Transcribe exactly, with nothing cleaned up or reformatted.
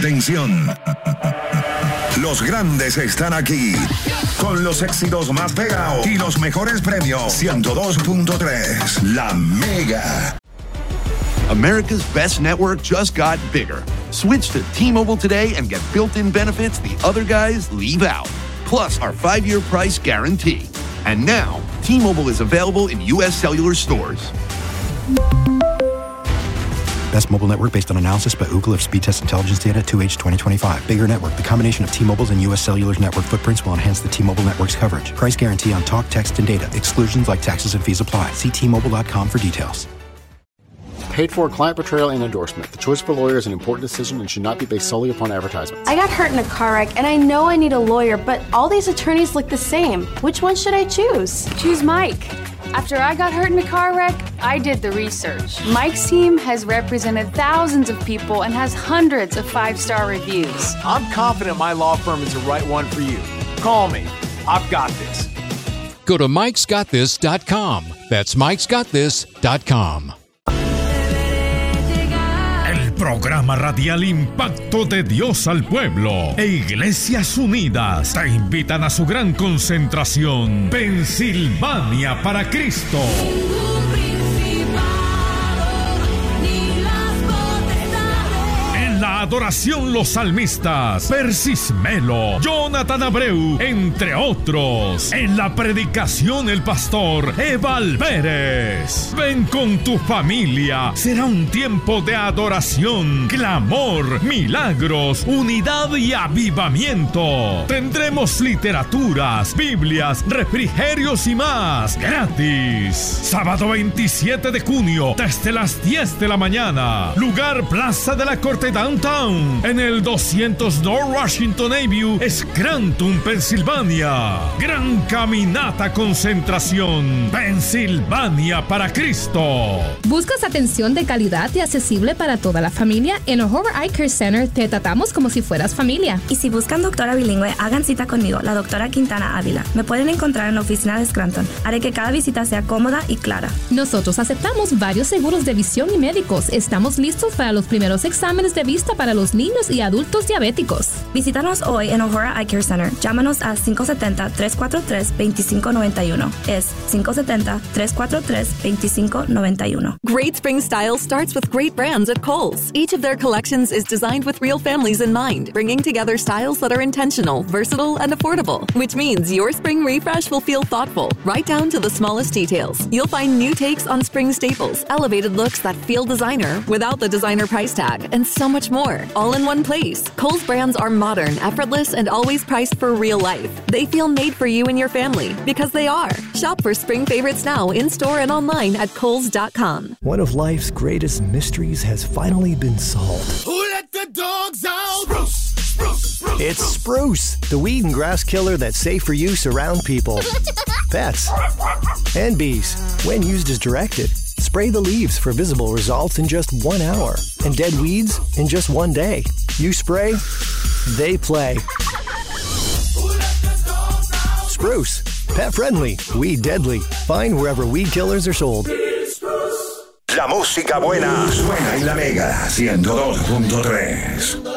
Atención. Los grandes están aquí con los éxitos más pegados y los mejores premios. ciento dos punto tres La Mega. America's best network just got bigger. Switch to T-Mobile today and get built-in benefits the other guys leave out. Plus our five-year price guarantee. And now, T-Mobile is available in U S cellular stores. Best mobile network based on analysis by Ookla of speed test intelligence data two H twenty twenty-five. Bigger network. The combination of T-Mobile's and U S Cellular's network footprints will enhance the T-Mobile network's coverage. Price guarantee on talk, text, and data. Exclusions like taxes and fees apply. See T Mobile dot com for details. Paid for client portrayal and endorsement. The choice of a lawyer is an important decision and should not be based solely upon advertisements. I got hurt in a car wreck and I know I need a lawyer, but all these attorneys look the same. Which one should I choose? Choose Mike. After I got hurt in a car wreck, I did the research. Mike's team has represented thousands of people and has hundreds of five-star reviews. I'm confident my law firm is the right one for you. Call me. I've got this. Go to mikes got this dot com. That's mikes got this dot com. Programa radial Impacto de Dios al Pueblo e Iglesias Unidas te invitan a su gran concentración Pensilvania para Cristo. En la adoración los salmistas Persis Melo, Jonathan Abreu, entre otros. En la predicación el pastor Eval Pérez. Ven con tu familia. Será un tiempo de adoración, clamor, milagros, unidad y avivamiento. Tendremos literaturas, Biblias, refrigerios y más gratis. Sábado veintisiete de junio desde las diez de la mañana. Lugar Plaza de la Corte Downtown en el doscientos North Washington Avenue, Scranton, Pensilvania. Gran caminata concentración Pensilvania para Cristo. ¿Buscas atención de calidad y accesible para toda la familia? En O'Hara Eye Care Center te tratamos como si fueras familia. Y si buscan doctora bilingüe, hagan cita conmigo, la doctora Quintana Ávila. Me pueden encontrar en la oficina de Scranton. Haré que cada visita sea cómoda y clara. Nosotros aceptamos varios seguros de visión y médicos. Estamos listos para los primeros exámenes de vista para los niños y adultos diabéticos. Visítanos hoy en O'Hara Eye Care Center. Llámanos a cinco siete cero, tres cuatro tres, dos cinco nueve uno. Es cinco siete cero, tres cuatro tres, dos cinco nueve uno. Great spring style starts with great brands at Kohl's. Each of their collections is designed with real families in mind, bringing together styles that are intentional, versatile, and affordable, which means your spring refresh will feel thoughtful, right down to the smallest details. You'll find new takes on spring staples, elevated looks that feel designer without the designer price tag, and so much more, all in one place. Kohl's brands are modern, effortless, and always priced for real life. They feel made for you and your family, because they are. Shop for spring favorites now in-store and online at Kohls dot com. One of life's greatest mysteries has finally been solved. Who let the dogs out? Spruce, spruce, spruce. It's Spruce, the weed and grass killer that's safe for use around people, pets, and bees, when used as directed. Spray the leaves for visible results in just one hour, and dead weeds in just one day. You spray, they play. Spruce, pet friendly, weed deadly. Find wherever weed killers are sold. La música buena suena en La Mega ciento dos punto tres.